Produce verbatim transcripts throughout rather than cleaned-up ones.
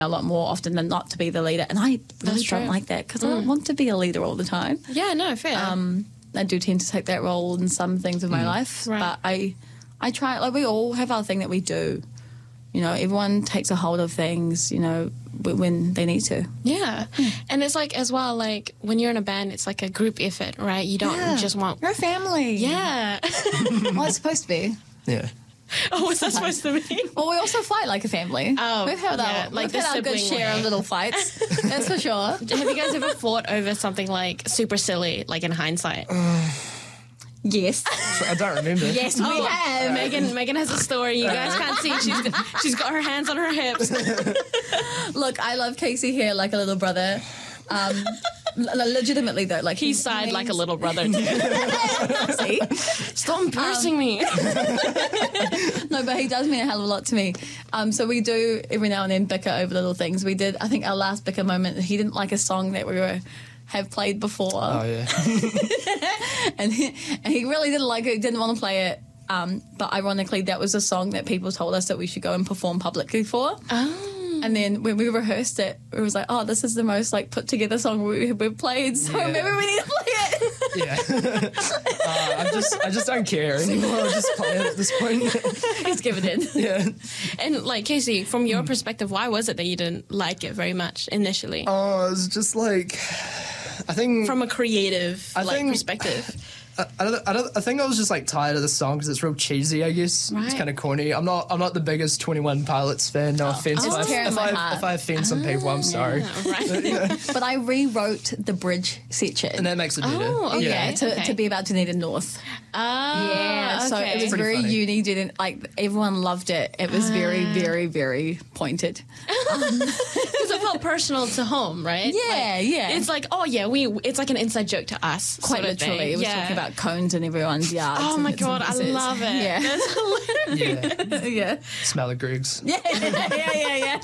a lot more often than not to be the leader. And I really don't like that because mm. I don't want to be a leader all the time. Yeah, no, fair. Um, I do tend to take that role in some things of my mm. life. Right. But I, I try, like we all have our thing that we do. You know, everyone takes a hold of things, you know, when they need to. Yeah. Mm. And it's like, as well, like, when you're in a band, it's like a group effort, right? You don't yeah. just want... You're a family. Yeah. Well, it's supposed to be. Yeah. Oh, what's that supposed to mean? Well, we also fight like a family. Oh, we've had yeah, our, like we've had our good share way. of little fights. That's for sure. Have you guys ever fought over something like super silly, like in hindsight? Uh, yes. I don't remember. Yes, we oh, have. Megan Megan has a story. You guys can't see. She's got, she's got her hands on her hips. Look, I love Casey here like a little brother. Um, legitimately though, like he, he sighed means... like a little brother too. See, stop embarrassing um, me. No, but he does mean a hell of a lot to me. Um, so we do every now and then bicker over little things. We did, I think, our last bicker moment. He didn't like a song that we were have played before. Oh yeah, and he, and he really didn't like it. He didn't want to play it. Um, but ironically, that was a song that people told us that we should go and perform publicly for. Oh. And then when we rehearsed it, it was like, oh, this is the most like put together song we, we've played. So yeah. maybe we need to play it. Yeah. uh, I just I just don't care anymore. I'll just play it at this point. He's given in. Yeah. And like Casey, from your perspective, why was it that you didn't like it very much initially? Oh, it was just like, I think from a creative I like think, perspective. I, I, don't, I, don't, I think I was just like tired of the song because it's real cheesy. I guess right. it's kind of corny. I'm not. I'm not the biggest twenty-one Pilots fan. No oh. offense. Oh. If, I, if, I, if I offend some people, I'm sorry. Yeah, right. But, yeah. But I rewrote the bridge section, and that makes it better. Oh, okay. Yeah, to, okay. to be about Dunedin North. Oh, yeah. okay. So it was Pretty very funny. uni. Didn't like everyone loved it. It was uh. very, very, very pointed. Because um. it felt personal to home, right? Yeah, like, yeah. It's like, oh yeah, we. It's like an inside joke to us. Quite sort of literally, thing. it was yeah. talking about cones and everyone's yards. Oh my and god, I love it. Yeah, that's hilarious. Yeah. Yeah. Smell of Greg's. Yeah, yeah, yeah, yeah.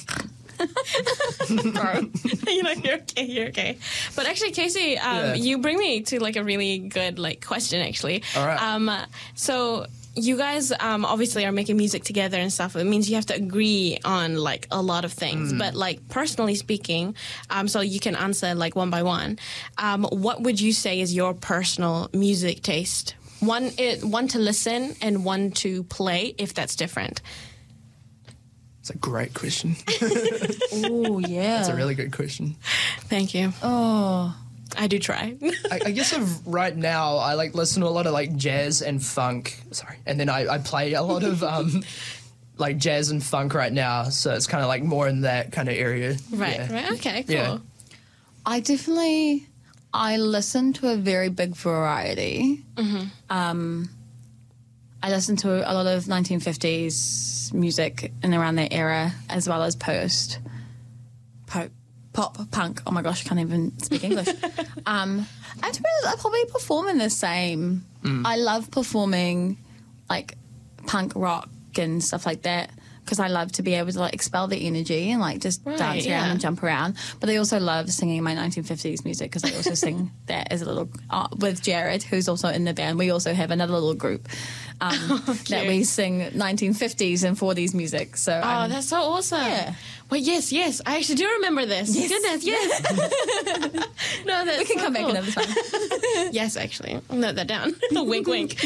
You know, you're okay, you're okay. But actually, Casey, um, yeah. you bring me to like a really good like question. Actually, all right. Um, so you guys um, obviously are making music together and stuff. It means you have to agree on like a lot of things. Mm. But like personally speaking, um, so you can answer like one by one. Um, what would you say is your personal music taste? One, it, one to listen and one to play, if that's different. It's a great question. Oh, yeah. That's a really good question. Thank you. Oh, I do try. I, I guess of right now, I like listen to a lot of like jazz and funk. Sorry, and then I, I play a lot of um, like jazz and funk right now. So it's kind of like more in that kind of area. Right. Yeah. Right. Okay. Cool. Yeah. I definitely I listen to a very big variety. Mm-hmm. Um, I listen to a lot of nineteen fifties music and around that era, as well as post, pop, pop, punk. Oh my gosh, I can't even speak English. um, and to be honest, I probably perform in the same. Mm. I love performing like punk rock and stuff like that because I love to be able to like expel the energy and like just right, dance around yeah. and jump around. But I also love singing my nineteen fifties music because I also sing that as a little uh, with Jared, who's also in the band. We also have another little group um, oh, that we sing nineteen fifties and forties music. So oh, um, that's so awesome. Yeah. Well, yes, yes. I actually do remember this. Yes. Goodness, yes. No, that's we can so come cool. back another time. Yes, actually. I'll note that down. Wink, wink.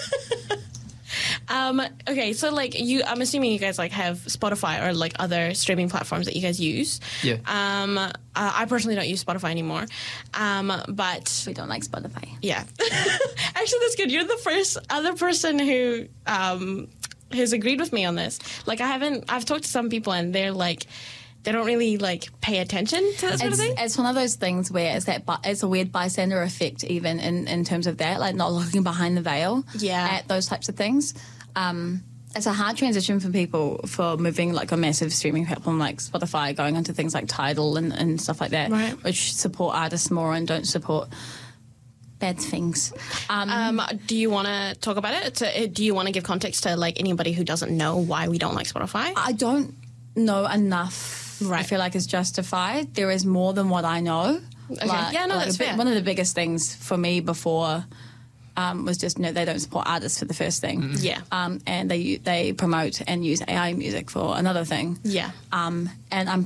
Um, okay, so like you, I'm assuming you guys like have Spotify or like other streaming platforms that you guys use. Yeah. Um, uh, I personally don't use Spotify anymore, um, but We don't like Spotify. yeah. Actually, that's good. You're the first other person who um, has agreed with me on this. Like, I haven't. I've talked to some people and they're like, they don't really like pay attention to that sort It's, of thing. it's one of those things where it's that bi- it's a weird bystander effect, even in, in terms of that, like not looking behind the veil Yeah. at those types of things. Um, it's a hard transition for people for moving like a massive streaming platform like Spotify, going onto things like Tidal and, and stuff like that, Right. which support artists more and don't support bad things. Um, Um, do you want to talk about it? To, do you want to give context to like anybody who doesn't know why we don't like Spotify? I don't know enough. Right. I feel like it's justified. There is more than what I know. Okay. Yeah, no, that's a bit- fair. One of the biggest things for me before um, was just, no, they don't support artists for the first thing. Yeah. Um, and they they promote and use A I music for another thing. Yeah. Um, and I'm